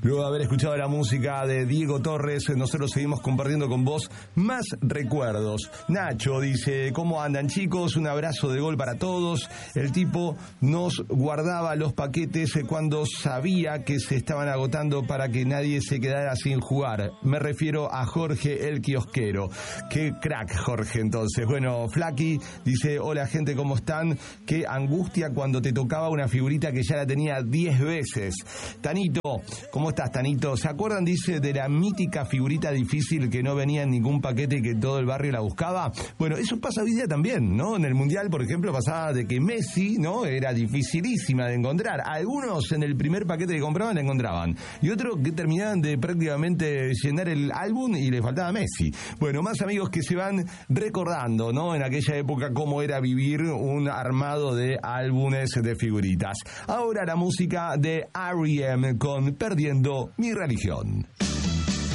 Luego de haber escuchado la música de Diego Torres, nosotros seguimos compartiendo con vos más recuerdos. Nacho dice, ¿cómo andan chicos? Un abrazo de gol para todos. El tipo nos guardaba los paquetes cuando sabía que se estaban agotando para que nadie se quedara sin jugar. Me refiero a Jorge el kiosquero. Qué crack Jorge entonces. Bueno, Flaky dice, hola gente, ¿cómo están? Qué angustia cuando te tocaba una figurita que ya la tenía 10 veces. Tanito, ¿cómo estás, Tanito? ¿Se acuerdan, dice, de la mítica figurita difícil que no venía en ningún paquete y que todo el barrio la buscaba? Bueno, eso pasa hoy día también, ¿no? En el Mundial, por ejemplo, pasaba de que Messi, ¿no? Era dificilísima de encontrar. Algunos en el primer paquete que compraban la encontraban. Y otros que terminaban de prácticamente llenar el álbum y le faltaba Messi. Bueno, más amigos que se van recordando, ¿no? En aquella época cómo era vivir un armado de álbumes de figuritas. Ahora la música de R.E.M. con Perdiendo mi religión.